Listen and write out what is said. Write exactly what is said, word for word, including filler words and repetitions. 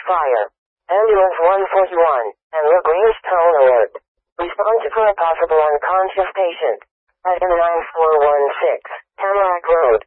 fire. Ambulance one forty-one, and the greenish tone alert. Respond for a possible unconscious patient. Item nine four one six, Tamarack Road.